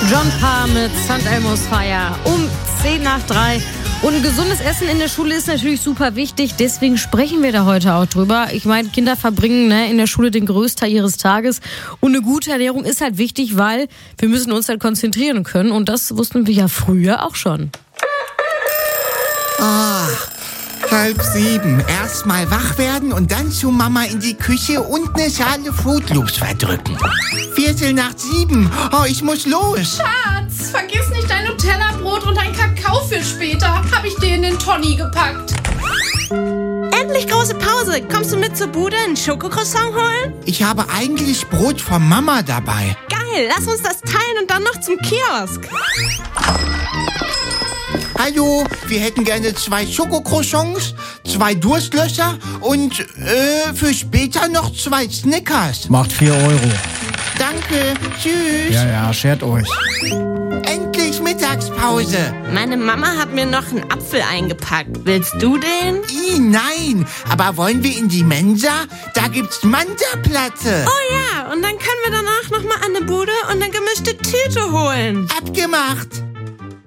John Parr mit St. Elmo's Fire um 2:10. Und gesundes Essen in der Schule ist natürlich super wichtig, deswegen sprechen wir da heute auch drüber. Ich meine, Kinder verbringen in der Schule den Großteil ihres Tages und eine gute Ernährung ist halt wichtig, weil wir müssen uns halt konzentrieren können und das wussten wir ja früher auch schon. 6:30. Erstmal wach werden und dann zu Mama in die Küche und eine Schale Fruit Loops verdrücken. 6:45. Oh, ich muss los. Schatz, vergiss nicht dein Nutella-Brot und dein Kakao für später. Hab ich dir in den Tonny gepackt. Endlich große Pause. Kommst du mit zur Bude einen Schokocroissant holen? Ich habe eigentlich Brot von Mama dabei. Geil, lass uns das teilen und dann noch zum Kiosk. Hallo, wir hätten gerne 2 Schokocroissants, 2 Durstlöscher und für später noch 2 Snickers. Macht 4 €. Danke, tschüss. Ja, schert euch. Endlich Mittagspause. Meine Mama hat mir noch einen Apfel eingepackt. Willst du den? Nein, aber wollen wir in die Mensa? Da gibt's Manta-Platte. Oh ja, und dann können wir danach nochmal an eine Bude und eine gemischte Tüte holen. Abgemacht.